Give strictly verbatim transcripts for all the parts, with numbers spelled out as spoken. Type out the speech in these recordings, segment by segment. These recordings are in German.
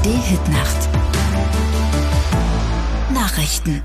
D Hitnacht. Nachrichten.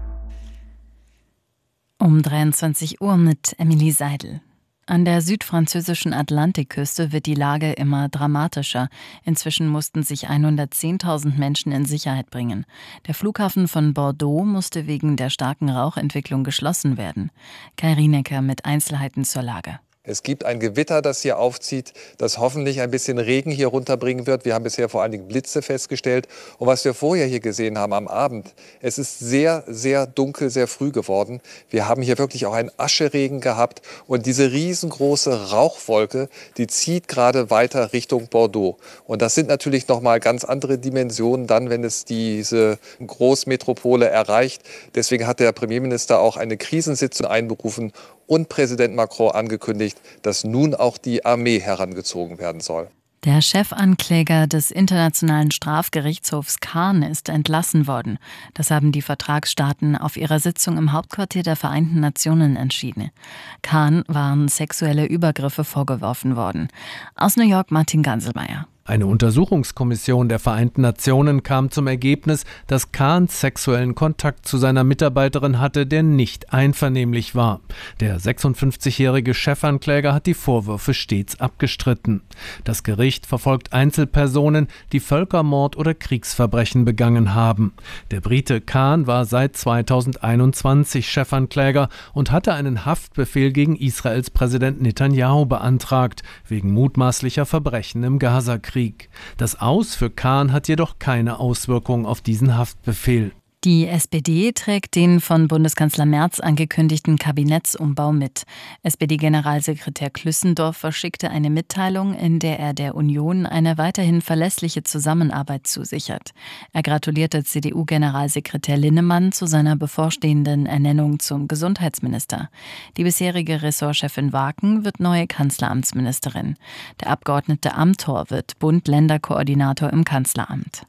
Um dreiundzwanzig Uhr mit Emilie Seidel. An der südfranzösischen Atlantikküste wird die Lage immer dramatischer. Inzwischen mussten sich hundertzehntausend Menschen in Sicherheit bringen. Der Flughafen von Bordeaux musste wegen der starken Rauchentwicklung geschlossen werden. Kai Rienecker mit Einzelheiten zur Lage. Es gibt ein Gewitter, das hier aufzieht, das hoffentlich ein bisschen Regen hier runterbringen wird. Wir haben bisher vor allen Dingen Blitze festgestellt. Und was wir vorher hier gesehen haben am Abend, es ist sehr, sehr dunkel, sehr früh geworden. Wir haben hier wirklich auch einen Ascheregen gehabt. Und diese riesengroße Rauchwolke, die zieht gerade weiter Richtung Bordeaux. Und das sind natürlich noch mal ganz andere Dimensionen dann, wenn es diese Großmetropole erreicht. Deswegen hat der Premierminister auch eine Krisensitzung einberufen und Präsident Macron angekündigt, dass nun auch die Armee herangezogen werden soll. Der Chefankläger des Internationalen Strafgerichtshofs Khan ist entlassen worden. Das haben die Vertragsstaaten auf ihrer Sitzung im Hauptquartier der Vereinten Nationen entschieden. Khan waren sexuelle Übergriffe vorgeworfen worden. Aus New York Martin Ganselmeier. Eine Untersuchungskommission der Vereinten Nationen kam zum Ergebnis, dass Khan sexuellen Kontakt zu seiner Mitarbeiterin hatte, der nicht einvernehmlich war. Der sechsundfünfzigjährige Chefankläger hat die Vorwürfe stets abgestritten. Das Gericht verfolgt Einzelpersonen, die Völkermord oder Kriegsverbrechen begangen haben. Der Brite Khan war seit zweitausendeinundzwanzig Chefankläger und hatte einen Haftbefehl gegen Israels Präsident Netanyahu beantragt, wegen mutmaßlicher Verbrechen im Gazakrieg. Das Aus für Khan hat jedoch keine Auswirkung auf diesen Haftbefehl. Die S P D trägt den von Bundeskanzler Merz angekündigten Kabinettsumbau mit. S P D-Generalsekretär Klüssendorf verschickte eine Mitteilung, in der er der Union eine weiterhin verlässliche Zusammenarbeit zusichert. Er gratulierte C D U-Generalsekretär Linnemann zu seiner bevorstehenden Ernennung zum Gesundheitsminister. Die bisherige Ressortchefin Waken wird neue Kanzleramtsministerin. Der Abgeordnete Amthor wird Bund-Länder-Koordinator im Kanzleramt.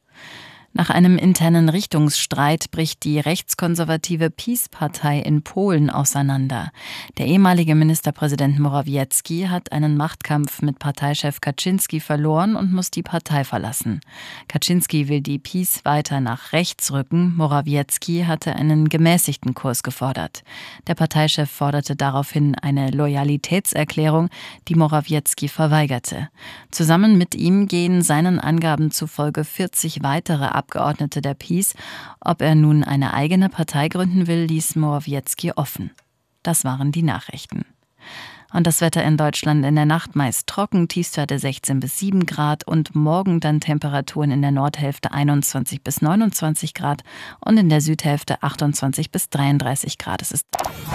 Nach einem internen Richtungsstreit bricht die rechtskonservative PiS-Partei in Polen auseinander. Der ehemalige Ministerpräsident Morawiecki hat einen Machtkampf mit Parteichef Kaczynski verloren und muss die Partei verlassen. Kaczynski will die PiS weiter nach rechts rücken. Morawiecki hatte einen gemäßigten Kurs gefordert. Der Parteichef forderte daraufhin eine Loyalitätserklärung, die Morawiecki verweigerte. Zusammen mit ihm gehen seinen Angaben zufolge vierzig weitere Abgeordnete der PiS. Ob er nun eine eigene Partei gründen will, ließ Morawiecki offen. Das waren die Nachrichten. Und das Wetter in Deutschland in der Nacht meist trocken, Tiefstwerte sechzehn bis sieben Grad und morgen dann Temperaturen in der Nordhälfte einundzwanzig bis neunundzwanzig Grad und in der Südhälfte achtundzwanzig bis dreiunddreißig Grad. Es ist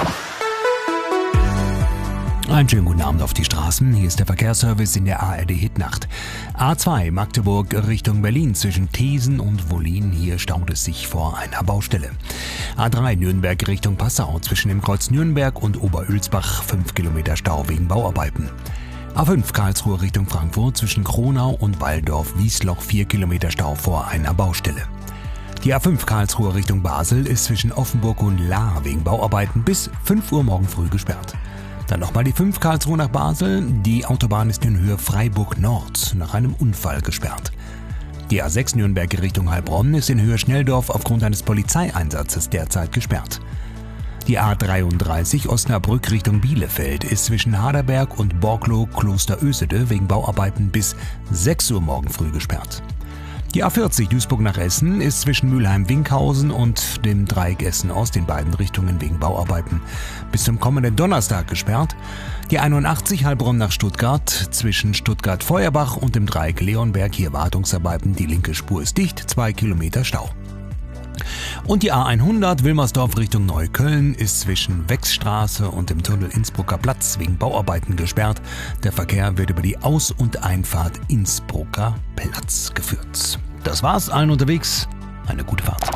Einen schönen guten Abend auf die Straßen. Hier ist der Verkehrsservice in der A R D Hitnacht. A zwei Magdeburg Richtung Berlin zwischen Thesen und Wollin. Hier staut es sich vor einer Baustelle. A drei Nürnberg Richtung Passau zwischen dem Kreuz Nürnberg und Oberölsbach fünf Kilometer Stau wegen Bauarbeiten. A fünf Karlsruhe Richtung Frankfurt zwischen Kronau und Walldorf-Wiesloch vier Kilometer Stau vor einer Baustelle. Die A fünf Karlsruhe Richtung Basel ist zwischen Offenburg und Lahr wegen Bauarbeiten bis fünf Uhr morgen früh gesperrt. Dann nochmal die fünf Karlsruhe nach Basel. Die Autobahn ist in Höhe Freiburg Nord nach einem Unfall gesperrt. Die A sechs Nürnberg Richtung Heilbronn ist in Höhe Schnelldorf aufgrund eines Polizeieinsatzes derzeit gesperrt. Die A dreiunddreißig Osnabrück Richtung Bielefeld ist zwischen Haderberg und Borglow Klosterösede wegen Bauarbeiten bis sechs Uhr morgen früh gesperrt. Die A vierzig Duisburg nach Essen ist zwischen Mülheim-Winkhausen und dem Dreieck Essen-Ost in beiden Richtungen wegen Bauarbeiten bis zum kommenden Donnerstag gesperrt. Die einundachtzig Heilbronn nach Stuttgart zwischen Stuttgart-Feuerbach und dem Dreieck Leonberg, hier Wartungsarbeiten, die linke Spur ist dicht, zwei Kilometer Stau. Und die A hundert Wilmersdorf Richtung Neukölln ist zwischen Wechsstraße und dem Tunnel Innsbrucker Platz wegen Bauarbeiten gesperrt. Der Verkehr wird über die Aus- und Einfahrt Innsbrucker Platz geführt. Das war's, allen unterwegs. Eine gute Fahrt.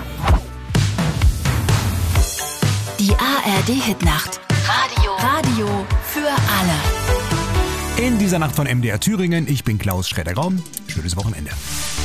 Die A R D Hitnacht. Radio. Radio für alle. In dieser Nacht von M D R Thüringen, ich bin Klaus Schredder-Raum. Schönes Wochenende.